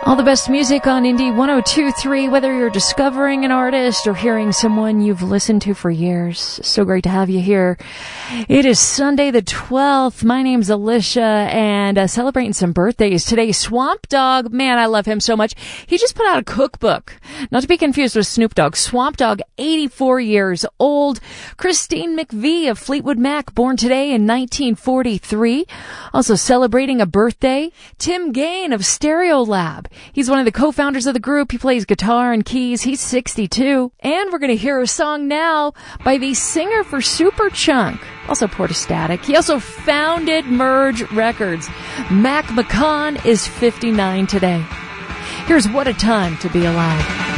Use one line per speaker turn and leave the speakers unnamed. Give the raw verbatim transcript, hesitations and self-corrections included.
All the best music on Indie one oh two point three, whether you're discovering an artist or hearing someone you've listened to for years. So great to have you here. It is Sunday the twelfth. My name's Alicia, and uh, celebrating some birthdays today. Swamp Dogg, man, I love him so much. He just put out a cookbook. Not to be confused with Snoop Dogg. Swamp Dogg, eighty-four years old. Christine McVie of Fleetwood Mac, born today in nineteen forty-three. Also celebrating a birthday, Tim Gain of Stereolab. He's one of the co-founders of the group. He plays guitar and keys. He's sixty-two. And we're going to hear a song now by the singer for Superchunk, also Portastatic. He also founded Merge Records. Mac McCaughan is fifty-nine today. Here's What a Time to Be Alive.